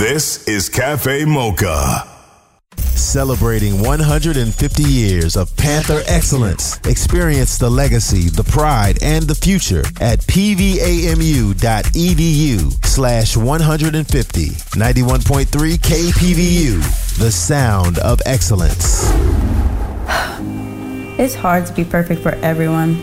This is Cafe Mocha. Celebrating 150 years of Panther excellence. Experience the legacy, the pride, and the future at pvamu.edu/150. 91.3 KPVU, the sound of excellence. It's hard to be perfect for everyone,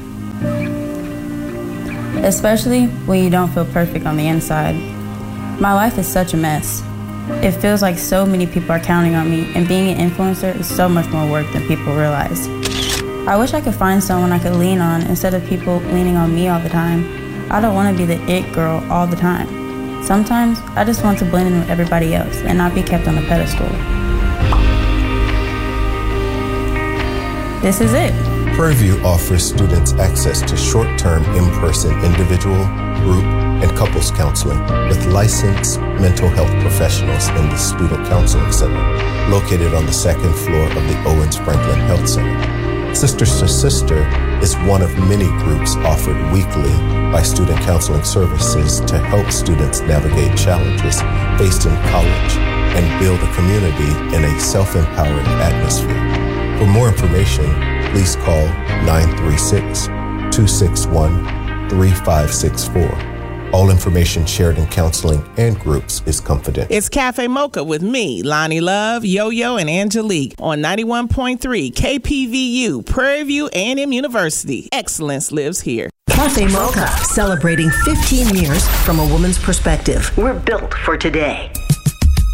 especially when you don't feel perfect on the inside. My life is such a mess. It feels like so many people are counting on me, and being an influencer is so much more work than people realize. I wish I could find someone I could lean on instead of people leaning on me all the time. I don't want to be the it girl all the time. Sometimes I just want to blend in with everybody else and not be kept on a pedestal. This is it. Purview offers students access to short-term in-person individual, group, and couples counseling with licensed mental health professionals in the Student Counseling Center, located on the second floor of the Owens Franklin Health Center. Sisters to Sister is one of many groups offered weekly by Student Counseling Services to help students navigate challenges faced in college and build a community in a self-empowering atmosphere. For more information, please call 936-261-3564. All information shared in counseling and groups is confidential. It's Cafe Mocha with me, Lonnie Love, Yo-Yo, and Angelique on 91.3 KPVU, Prairie View A&M University. Excellence lives here. Cafe Mocha, celebrating 15 years from a woman's perspective. We're built for today.